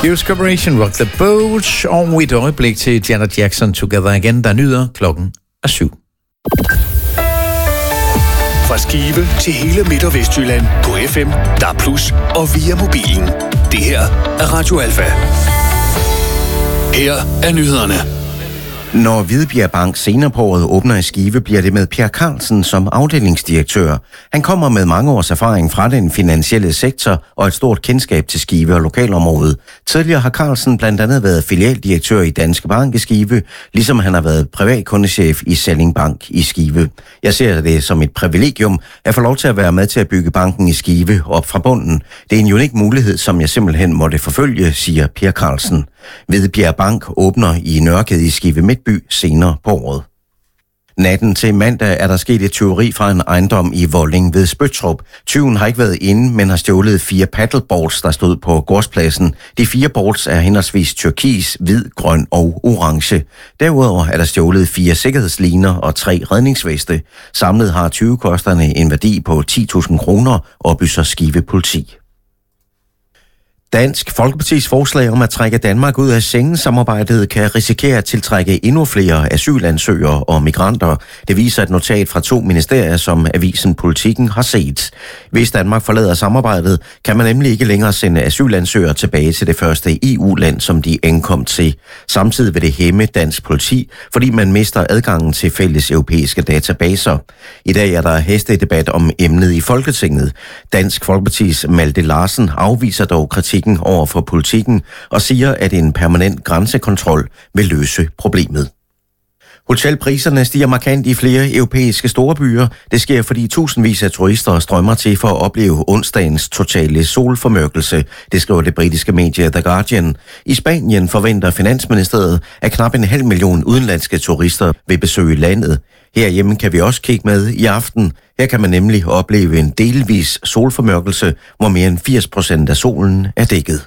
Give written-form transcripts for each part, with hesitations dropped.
Hughes Corporation, Rock the Boat, og et øjeblik til Janet Jackson, Together Again, der nyder klokken er 7. Fra Skive til hele Midt- og Vestjylland på FM, DAB+, og via mobilen. Det her er Radio Alfa. Her er nyhederne. Når Hvidbjerg Bank senere på året åbner i Skive, bliver det med Per Carlsen som afdelingsdirektør. Han kommer med mange års erfaring fra den finansielle sektor og et stort kendskab til Skive og lokalområdet. Tidligere har Carlsen blandt andet været filialdirektør i Danske Bank i Skive, ligesom han har været privatkundechef i Salling Bank i Skive. Jeg ser det som et privilegium at få lov til at være med til at bygge banken i Skive op fra bunden. Det er en unik mulighed, som jeg simpelthen måtte forfølge, siger Per Carlsen. Hvidbjerg Bank åbner i Nørregade i Skive Midtby senere på året. Natten til mandag er der sket et tyveri fra en ejendom i Volding ved Spøttrup. Tyven har ikke været inde, men har stjålet 4 paddleboards, der stod på gårdspladsen. De 4 boards er henholdsvis turkis, hvid, grøn og orange. Derudover er der stjålet 4 sikkerhedsliner og 3 redningsveste. Samlet har tyvekosterne en værdi på 10.000 kroner, oplyser Skive Politi. Dansk Folkepartis forslag om at trække Danmark ud af Schengen-samarbejdet kan risikere at tiltrække endnu flere asylansøgere og migranter. Det viser et notat fra 2 ministerier, som avisen Politikken har set. Hvis Danmark forlader samarbejdet, kan man nemlig ikke længere sende asylansøgere tilbage til det første EU-land, som de ankom til. Samtidig vil det hæmme dansk politi, fordi man mister adgangen til fælles europæiske databaser. I dag er der hestedebat om emnet i Folketinget. Dansk Folkepartis Malte Larsen afviser dog kritikken over for Politikken og siger, at en permanent grænsekontrol vil løse problemet. Hotelpriserne stiger markant i flere europæiske storbyer. Det sker, fordi tusindvis af turister strømmer til for at opleve onsdagens totale solformørkelse. Det skriver det britiske medie The Guardian. I Spanien forventer Finansministeriet, at knap 500.000 udenlandske turister vil besøge landet. Herhjemme kan vi også kigge med i aften. Her kan man nemlig opleve en delvis solformørkelse, hvor mere end 80% af solen er dækket.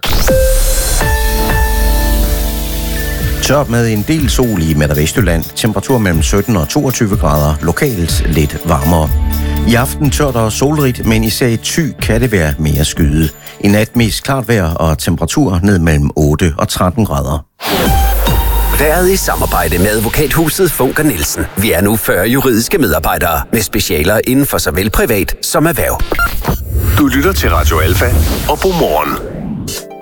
Tørt med en del sol i Midt- og Vestjylland. Temperatur mellem 17 og 22 grader. Lokalt lidt varmere. I aften tørt og solrigt, men især i Thy kan det være mere skyet. I nat mest klart vejr og temperatur ned mellem 8 og 13 grader. Været i samarbejde med advokathuset Funker Nielsen. Vi er nu 40 juridiske medarbejdere med specialer inden for såvel privat som erhverv. Du lytter til Radio Alfa og God morgen.